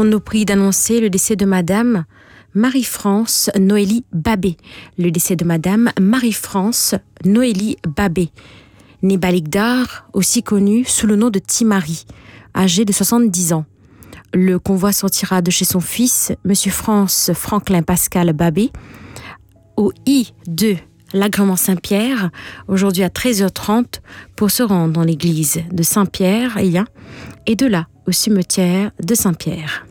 On nous prie d'annoncer le décès de Madame Marie-France Noélie Babé. Le décès de Madame Marie-France Noélie Babé, née Balikdar, aussi connue sous le nom de Timari, âgée de 70 ans. Le convoi sortira de chez son fils, Monsieur Franklin Pascal Babé, au I de l'Agrement Saint-Pierre, aujourd'hui à 13h30, pour se rendre dans l'église de Saint-Pierre, et de là au cimetière de Saint-Pierre.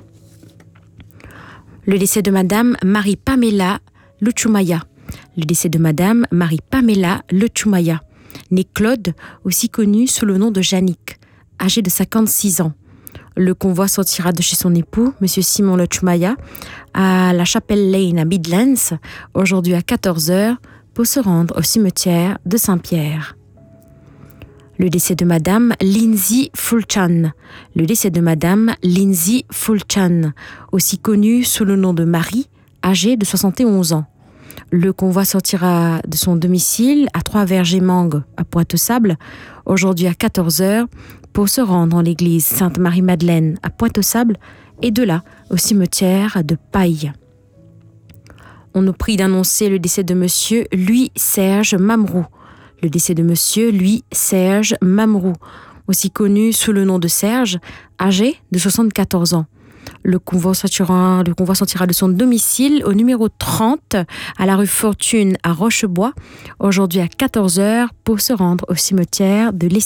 Le décès de Madame Marie-Pamela Luchumaya. Le décès de Madame Marie-Pamela Luchumaya, née Claude, aussi connue sous le nom de Jannick, âgée de 56 ans. Le convoi sortira de chez son époux, Monsieur Simon Luchumaya, à la Chapelle Lane à Midlands, aujourd'hui à 14h, pour se rendre au cimetière de Saint-Pierre. Le décès de Madame Lindsay Fulchan. Le décès de Madame Lindsay Fulchan, aussi connue sous le nom de Marie, âgée de 71 ans. Le convoi sortira de son domicile à 3 Vergers-Mangue à Pointe-aux-Sables, aujourd'hui à 14h, pour se rendre dans l'église Sainte-Marie-Madeleine à Pointe-aux-Sables et de là au cimetière de Paille. On nous prie d'annoncer le décès de Monsieur Louis-Serge Mamrou. Le décès de Monsieur Louis-Serge Mamrou, aussi connu sous le nom de Serge, âgé de 74 ans. Le convoi sortira de son domicile au numéro 30 à la rue Fortune à Rochebois, aujourd'hui à 14h, pour se rendre au cimetière de